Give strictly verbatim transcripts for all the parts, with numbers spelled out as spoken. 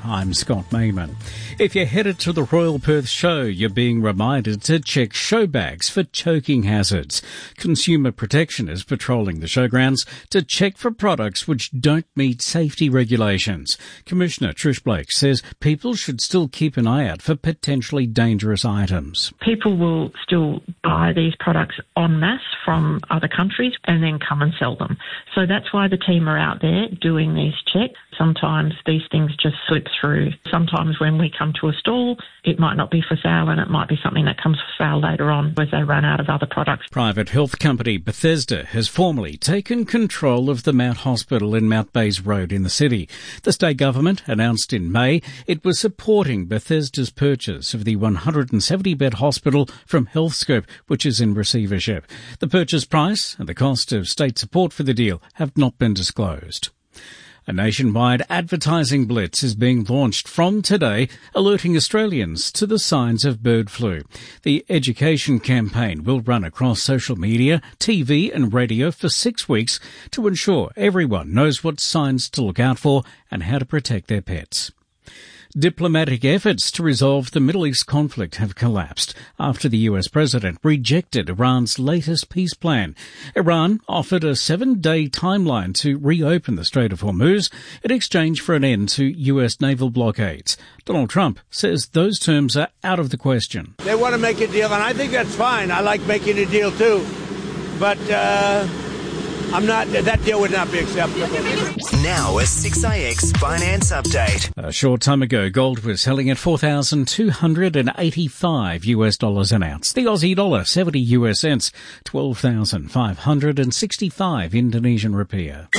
I'm Scott Mayman. If you're headed to the Royal Perth Show, you're being reminded to check show bags for choking hazards. Consumer Protection is patrolling the showgrounds to check for products which don't meet safety regulations. Commissioner Trish Blake says people should still keep an eye out for potentially dangerous items. People will still buy these products en masse from other countries and then come and sell them. So that's why the team are out there doing these checks. Sometimes these things just slip through. Sometimes when we come to a stall, it might not be for sale and it might be something that comes for sale later on as they run out of other products. Private health company Bethesda has formally taken control of the Mount Hospital in Mount Bays Road in the city. The state government announced in May it was supporting Bethesda's purchase of the one hundred seventy bed hospital from Healthscope, which is in receivership. The purchase price and the cost of state support for the deal have not been disclosed. A nationwide advertising blitz is being launched from today, alerting Australians to the signs of bird flu. The education campaign will run across social media, T V and radio for six weeks to ensure everyone knows what signs to look out for and how to protect their pets. Diplomatic efforts to resolve the Middle East conflict have collapsed after the U S president rejected Iran's latest peace plan. Iran offered a seven-day timeline to reopen the Strait of Hormuz in exchange for an end to U S naval blockades. Donald Trump says those terms are out of the question. They want to make a deal, and I think that's fine. I like making a deal too. But, uh... I'm not, that deal would not be acceptable. Now a six A X finance update. A short time ago, gold was selling at four thousand two hundred eighty-five US dollars an ounce. The Aussie dollar, seventy US cents, twelve thousand five hundred sixty-five Indonesian rupiah.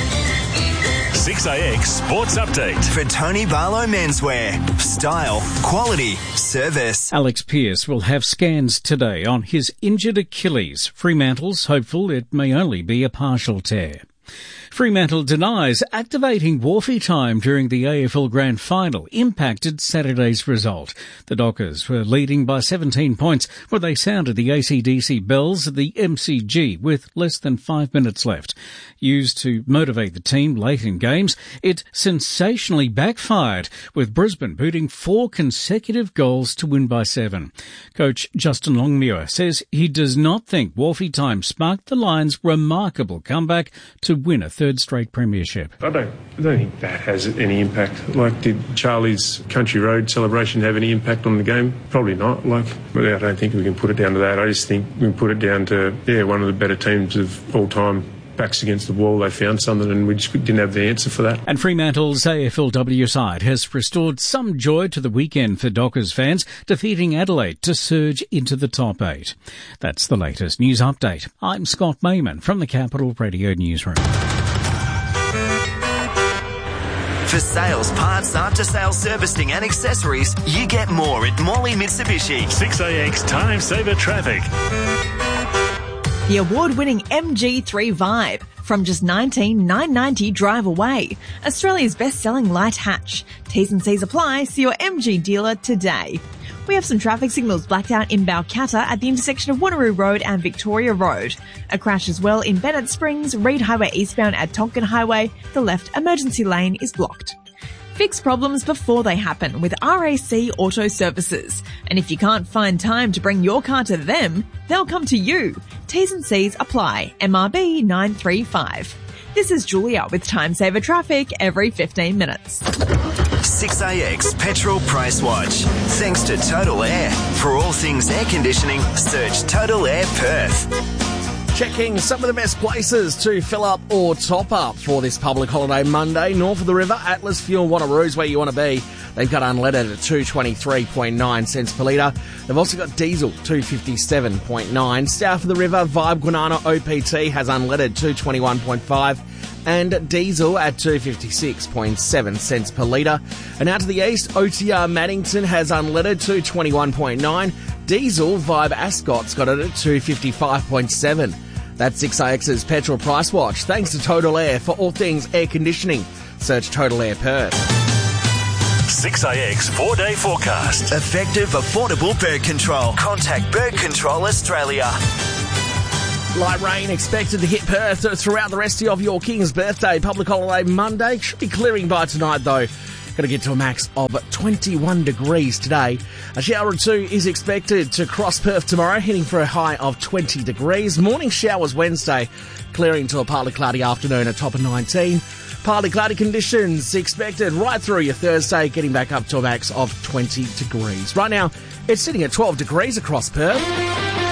six A X Sports Update. For Tony Barlow Menswear. Style, quality, service. Alex Pearce will have scans today on his injured Achilles. Fremantle's hopeful it may only be a partial tear. Fremantle denies activating Wharfie time during the A F L Grand Final impacted Saturday's result. The Dockers were leading by seventeen points when they sounded the A C D C bells at the M C G with less than five minutes left. Used to motivate the team late in games, it sensationally backfired, with Brisbane booting four consecutive goals to win by seven. Coach Justin Longmuir says he does not think Wharfie time sparked the Lions' remarkable comeback to win a third straight premiership. I don't, I don't think that has any impact. Like, did Charlie's Country Road celebration have any impact on the game? Probably not. Like, but I don't think we can put it down to that. I just think we can put it down to, yeah, one of the better teams of all time. Backs against the wall, they found something and we just didn't have the answer for that. And Fremantle's A F L W side has restored some joy to the weekend for Dockers fans, defeating Adelaide to surge into the top eight. That's the latest news update. I'm Scott Mayman from the Capital Radio Newsroom. For sales, parts, after-sales servicing and accessories, you get more at Morley Mitsubishi. six A X Time Saver Traffic. The award-winning M G three Vibe from just nineteen thousand nine hundred ninety dollars drive away. Australia's best-selling light hatch. T's and C's apply, see your M G dealer today. We have some traffic signals blacked out in Balcatta at the intersection of Wanneroo Road and Victoria Road. A crash as well in Bennett Springs, Reed Highway eastbound at Tonkin Highway. The left emergency lane is blocked. Fix problems before they happen with R A C Auto Services. And if you can't find time to bring your car to them, they'll come to you. T's and C's apply. M R B nine three five. This is Julia with Time Saver Traffic every fifteen minutes. six A X Petrol Price Watch. Thanks to Total Air. For all things air conditioning, search Total Air Perth. Checking some of the best places to fill up or top up for this public holiday Monday. North of the river, Atlas Fuel Wanneroo's where you want to be. They've got unleaded at two twenty-three point nine cents per litre. They've also got diesel, two fifty-seven point nine. South of the river, Vibe Guanana O P T has unleaded two twenty-one point five. And diesel at two fifty-six point seven cents per litre. And out to the east, O T R Maddington has unleaded two twenty-one point nine. Diesel, Vibe Ascot's got it at two fifty-five point seven. That's six A X's Petrol Price Watch. Thanks to Total Air for all things air conditioning. Search Total Air Perth. six A X four-day forecast. Effective, affordable bird control. Contact Bird Control Australia. Light rain expected to hit Perth throughout the rest of your King's birthday public holiday Monday. Should be clearing by tonight though. Going to get to a max of twenty-one degrees today. A shower or two is expected to cross Perth tomorrow, heading for a high of twenty degrees. Morning showers Wednesday, clearing to a partly cloudy afternoon, a top of nineteen. Partly cloudy conditions expected right through your Thursday, getting back up to a max of twenty degrees. Right now, it's sitting at twelve degrees across Perth.